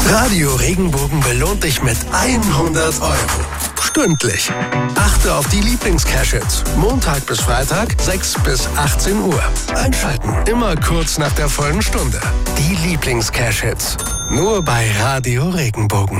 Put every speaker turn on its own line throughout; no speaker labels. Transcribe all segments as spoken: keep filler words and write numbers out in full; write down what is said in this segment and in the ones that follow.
Radio Regenbogen belohnt dich mit hundert Euro. Stündlich. Achte auf die Lieblings-Cash-Hits. Montag bis Freitag, sechs bis achtzehn Uhr. Einschalten, immer kurz nach der vollen Stunde. Die Lieblings-Cash-Hits. Nur bei Radio Regenbogen.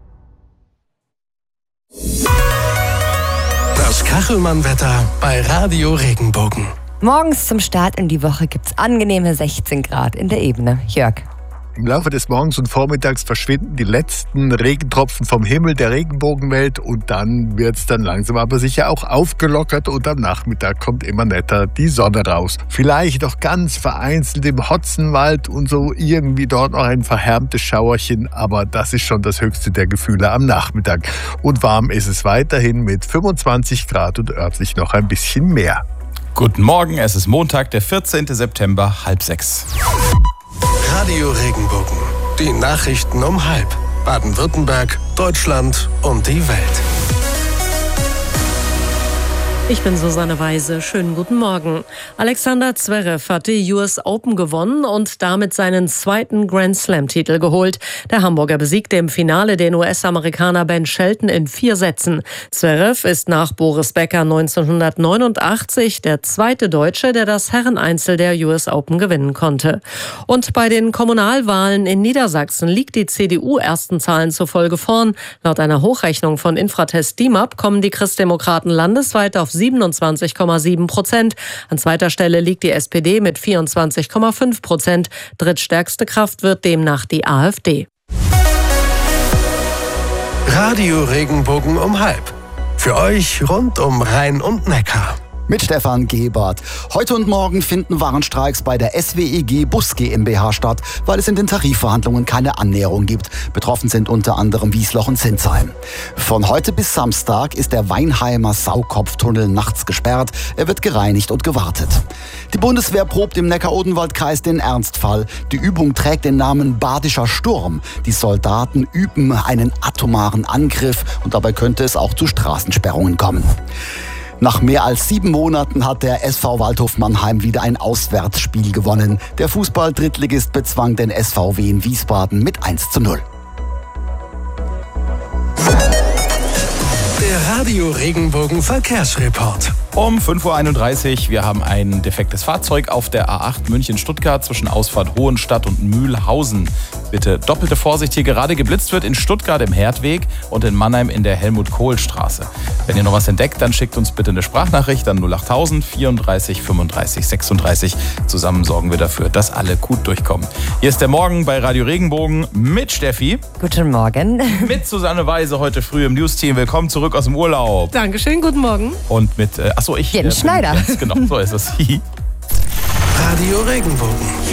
Das Kachelmann-Wetter bei Radio Regenbogen.
Morgens zum Start in die Woche gibt's angenehme sechzehn Grad in der Ebene. Jörg.
Im Laufe des Morgens und Vormittags verschwinden die letzten Regentropfen vom Himmel der Regenbogenwelt und dann wird es dann langsam aber sicher auch aufgelockert und am Nachmittag kommt immer netter die Sonne raus. Vielleicht noch ganz vereinzelt im Hotzenwald und so irgendwie dort noch ein verhärmtes Schauerchen, aber das ist schon das höchste der Gefühle am Nachmittag. Und warm ist es weiterhin mit fünfundzwanzig Grad und örtlich noch ein bisschen mehr.
Guten Morgen, es ist Montag, der vierzehnten September, halb sechs.
Radio Regenbogen. Die Nachrichten um halb. Baden-Württemberg, Deutschland und die Welt.
Ich bin Susanne Weise. Schönen guten Morgen. Alexander Zverev hat die U S Open gewonnen und damit seinen zweiten Grand Slam-Titel geholt. Der Hamburger besiegte im Finale den U S-Amerikaner Ben Shelton in vier Sätzen. Zverev ist nach Boris Becker neunzehnhundertneunundachtzig der zweite Deutsche, der das Herreneinzel der U S Open gewinnen konnte. Und bei den Kommunalwahlen in Niedersachsen liegt die C D U ersten Zahlen zufolge vorn. Laut einer Hochrechnung von Infratest D I M A P kommen die Christdemokraten landesweit auf siebenundzwanzig Komma sieben Prozent. An zweiter Stelle liegt die S P D mit vierundzwanzig Komma fünf Prozent. Drittstärkste Kraft wird demnach die AfD.
Radio Regenbogen um halb. Für euch rund um Rhein und Neckar.
Mit Stefan Gebert. Heute und morgen finden Warnstreiks bei der S W E G Bus GmbH statt, weil es in den Tarifverhandlungen keine Annäherung gibt. Betroffen sind unter anderem Wiesloch und Zinsheim. Von heute bis Samstag ist der Weinheimer Saukopftunnel nachts gesperrt. Er wird gereinigt und gewartet. Die Bundeswehr probt im Neckar-Odenwald-Kreis den Ernstfall. Die Übung trägt den Namen Badischer Sturm. Die Soldaten üben einen atomaren Angriff und dabei könnte es auch zu Straßensperrungen kommen. Nach mehr als sieben Monaten hat der S V Waldhof Mannheim wieder ein Auswärtsspiel gewonnen. Der Fußball-Drittligist bezwang den S V W in Wiesbaden mit eins zu null.
Der Radio Regenbogen Verkehrsreport.
Um fünf Uhr einunddreißig, wir haben ein defektes Fahrzeug auf der A acht München-Stuttgart zwischen Ausfahrt Hohenstadt und Mühlhausen. Bitte doppelte Vorsicht, hier gerade geblitzt wird in Stuttgart im Herdweg und in Mannheim in der Helmut-Kohl-Straße. Wenn ihr noch was entdeckt, dann schickt uns bitte eine Sprachnachricht an null achttausend vierunddreißig fünfunddreißig sechsunddreißig. Zusammen sorgen wir dafür, dass alle gut durchkommen. Hier ist der Morgen bei Radio Regenbogen mit Steffi.
Guten Morgen.
Mit Susanne Weise heute früh im News-Team. Willkommen zurück aus dem Urlaub.
Dankeschön, guten Morgen.
Und mit, äh, achso, ich.
Jens
äh,
Schneider.
Jens, genau, so ist es.
Radio Regenbogen.